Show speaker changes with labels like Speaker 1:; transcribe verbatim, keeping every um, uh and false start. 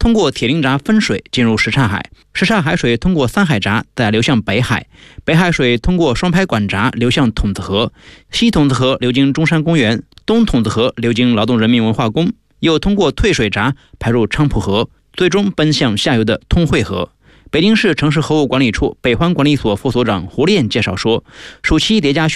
Speaker 1: 通过铁林闸分水进入什刹海，什刹海水通过三海闸再流向北海，北海水通过双拍管闸流向筒子河，西筒子河流经中山公园，东筒子河流经劳动人民文化宫，又通过退水闸排入昌浦河，最终奔向下游的通惠河。北京市城市河务管理处北环管理所副所长胡炼介绍说，暑期叠加汛